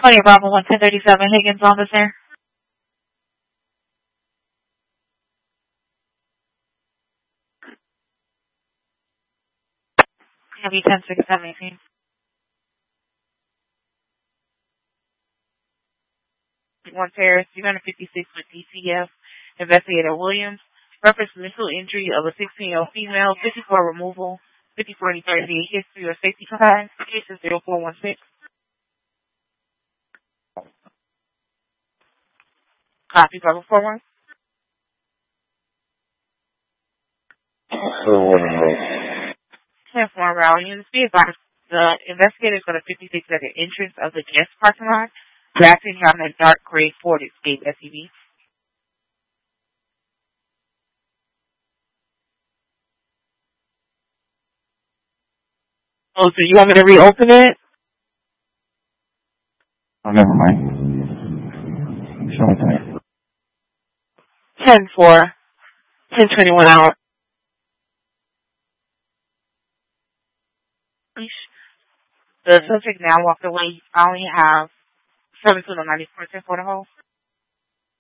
20 Bravo 1037 Higgins officer. Heavy 106718. One Terrace, 256 with DCF. Investigator Williams. Reference mental injury of a 16-year-old female. 54 removal. 54 30 history or safety crime. Case is 0416. Copy, Bravo 41. 10 4 Units. Be advised, the investigator is going to 56 at the entrance of the guest parking lot. Drafting on a dark gray Ford Escape SUV. Oh, so you want me to reopen it? Oh, never mind. Show me time. 10-4, 10:21 hour. The subject now walked away. I only have 7 to the 94% for the whole.